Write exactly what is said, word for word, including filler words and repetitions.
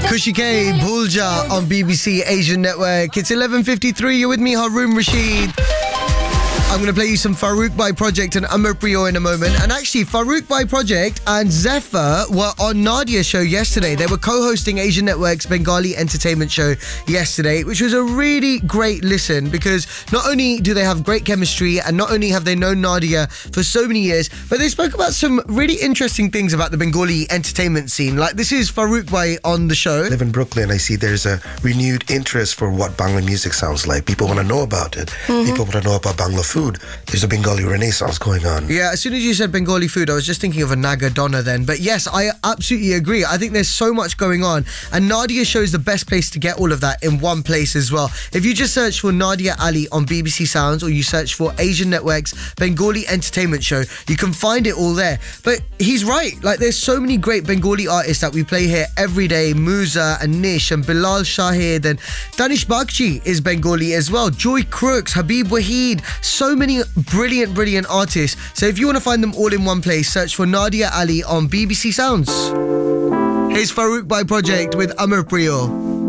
Kushi K, Bhulja on B B C Asian Network. It's eleven fifty-three. You're with me, Haroon Rashid. I'm going to play you some Farooq by Project and Amar Priyo in a moment. And actually, Farooq by Project and Zephyr were on Nadia's show yesterday. They were co-hosting Asian Network's Bengali entertainment show yesterday, which was a really great listen because not only do they have great chemistry and not only have they known Nadia for so many years, but they spoke about some really interesting things about the Bengali entertainment scene. Like, this is Farooq by on the show. I live in Brooklyn. I see there's a renewed interest for what Bangla music sounds like. People want to know about it. Mm-hmm. People want to know about Bangla food. There's a Bengali renaissance going on. Yeah, as soon as you said Bengali food, I was just thinking of a Naga Donna then. But yes, I absolutely agree. I think there's so much going on. And Nadia Show is the best place to get all of that in one place as well. If you just search for Nadia Ali on B B C Sounds or you search for Asian Network's Bengali Entertainment Show, you can find it all there. But he's right. Like, there's so many great Bengali artists that we play here every day. Musa and Nish and Bilal Shahid and Danish Bakshi is Bengali as well. Joy Crooks, Habib Wahid. So many brilliant, brilliant artists. So if you want to find them all in one place, search for Nadia Ali on B B C Sounds. Here's Farooq by Project with Amar Priyo.